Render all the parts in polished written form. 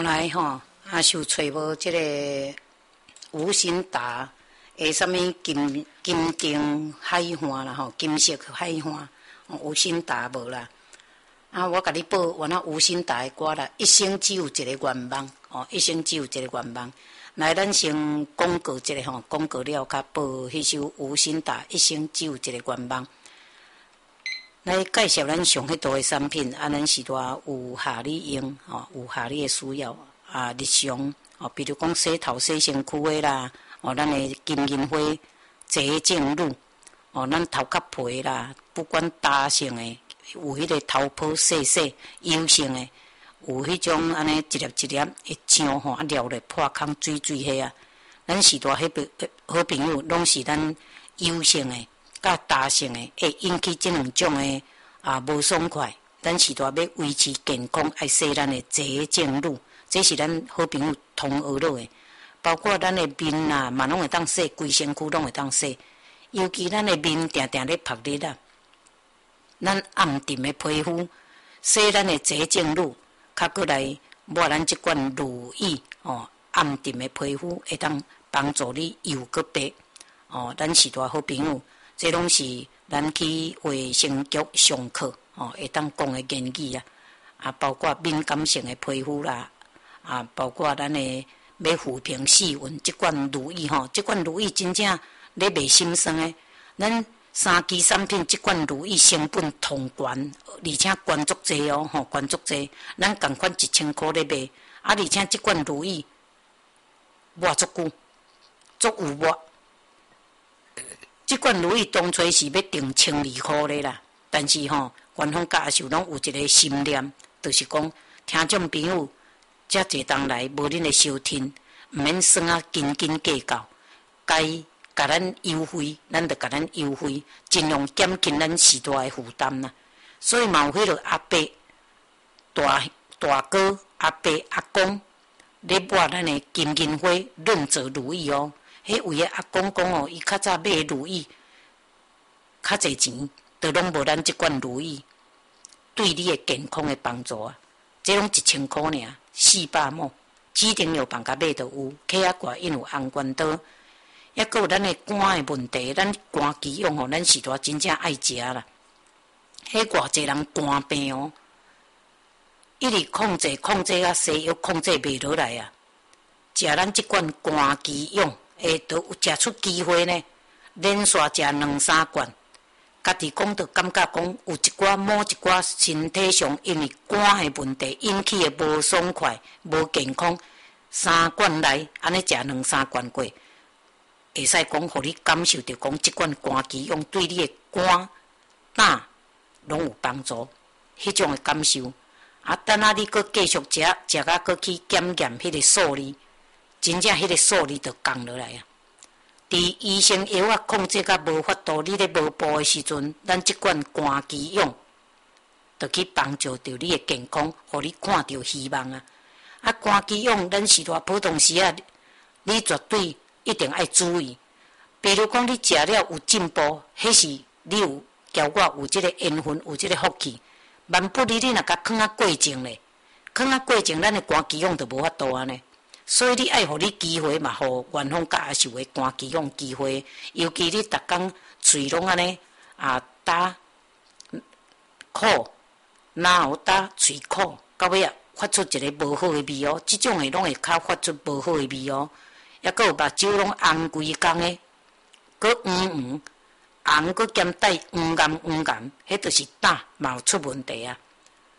来也是有找无即个吴新达诶，什物金定海岸啦金色海岸，吴新达无啦。我甲你报原来吴新达诶歌啦，一生只有一个愿望一生只有一个愿望。来，咱先广告一下广告了，甲报迄首吴新达一生只有一个愿望。来介绍咱上迄多诶产品，咱是多有下里用有下里诶需要日常比如讲洗头洗身躯诶啦，咱诶金银花洁净乳咱头壳皮啦，不管大型诶，有迄个头泡细细油性诶。有迄种安尼一粒一粒会浆撩咧破空水水迄啊，咱是大迄好朋友拢是咱油性诶，甲大性诶，会引起即两种诶无爽快。咱是大要维持健康，爱洗咱诶洁净乳，这是咱好朋友同学落诶。包括咱诶面啦，嘛拢会当洗，规身躯拢会当洗。尤其咱诶面定定咧晒日啊，咱暗沉诶皮肤，洗咱诶洁净乳。较过来抹咱即款乳液暗沉的皮肤会当帮助你又搁白咱是大好朋友，这拢是咱去卫生局上课会当讲的言语包括敏感性的皮肤啦包括咱的要抚平细纹即款乳液即款乳液真正咧卖心酸的，咱三期产品即款乳液成本同悬，而且悬足济悬足济。咱共款1000块咧卖，而且即款乳液抹足久，足有抹。即款乳液当初是要定1200块咧啦，但是官方教授拢有一个心念，就是讲听众朋友遮济当来无恁的收听，毋免算斤计较，该。甲咱优惠，咱就甲咱优惠，尽量减轻咱时代的负担啦。所以嘛有迄个阿伯、大哥、阿伯、阿公咧抹咱的金银花润泽乳液迄位的阿公讲伊较早买乳液较济钱，都拢无咱即款乳液对你的健康的帮助这拢1000块尔，400毛，指定药房甲买就有，客仔挂因有红关刀。抑阁有咱的肝的问题，咱肝肌用咱是大真正爱食啦。迄偌济人肝病一直控制啊，西药控制袂落来啊。食咱即款肝肌用，都有食出机会呢。连续食2-3罐，家己讲着感觉讲有一寡某一寡身体上因为肝的问题引起的无爽快、无健康，3罐来安尼食2-3罐过。会使讲，互你感受到讲，即款肝肌用对你的肝、胆拢有帮助，迄种的感受。等下你搁继续食啊，搁去检验迄个数字，真正迄个数字就降落来啊。伫医生药控制甲无法度，你咧无步的时阵，咱即款肝肌用，就去帮助到你的健康，互你看到希望啊。肝肌用，咱是大普通时你绝对。一定要注意，比如讲你食了有进步，迄是你有交我有即个缘分，有即个福气。万不离你若甲放过境咧，放过境，咱的肝肌用就无法度安尼。所以你爱互你机会嘛，互元芳教授的肝肌用机会。尤其你逐工喙拢安尼打苦，然后打喙苦，到尾发出一个无好的味即种的拢会较发出无好的味抑阁有目睭拢红规工的，阁红，阁兼带黄颜，迄就是胆嘛有出问题啊。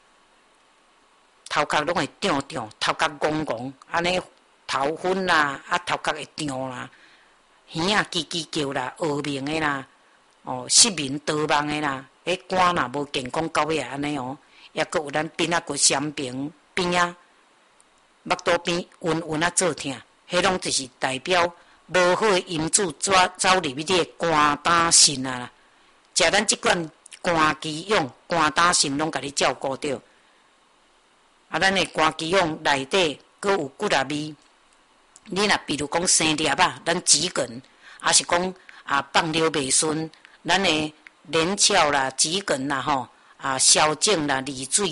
头壳拢会胀，头壳戆，安尼头昏啦，头壳会胀啦，耳仔叽叫啦，黑面的啦，失眠多梦的啦，迄肝若无健康到尾安尼抑阁有咱边骨闪屏边目肚边晕做疼。迄拢就是代表无好的因子走入你的肝胆肾啊！食咱即款肝肌用、肝胆肾拢甲你照顾着。咱的肝肌用内底阁有骨力味。你若比如讲生粒咱止梗，还是讲放尿袂顺，咱的连翘啦、止梗啦、消肿啦、利水啦、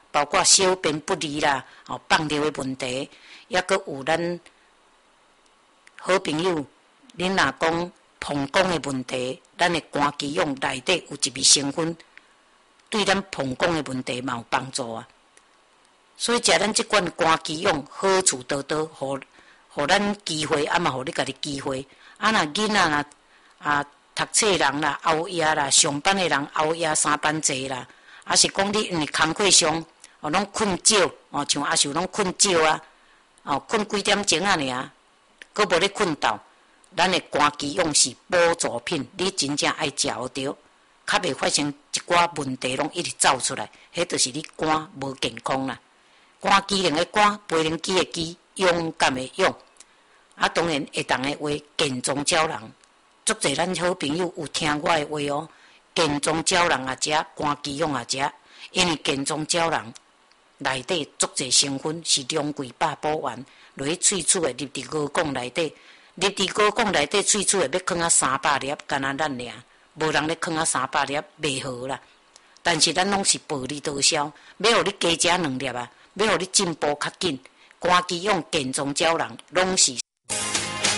包括小便不利啦，放尿的问题，抑阁有咱好朋友，恁若讲膀胱的问题，咱的肝肌用内底有一味成分，对咱膀胱的问题嘛有帮助啊。所以食咱即款肝肌用好处多多，互咱机会，嘛互你家己机会。若囡仔若读册人啦，熬夜啦，上班的人熬夜3班制啦，是讲你因为工课上拢困少，像阿秀拢困少啊，困几点钟啊尔，阁无咧困到。咱的肝肌用是补助品，你真正爱食着，较袂发生一寡问题拢一直走出来，迄就是你肝无健康啦。肝机能的肝，飞能机的机，勇敢的勇。当然会当的话，健壮鸟人，足侪咱好朋友有听我的话哦。健壮鸟人也食，肝肌用也食，因为健壮鸟人内底足侪成分是龙桂八补丸，落去喙齿的入伫鹅管内底，入伫鹅管内底喙齿的要囥300粒，干那咱尔，无人咧囥300粒，袂好啦。但是咱拢是薄利多销，要互你加食2粒啊，要互你进步较紧。肝肌用健壮鸟人拢是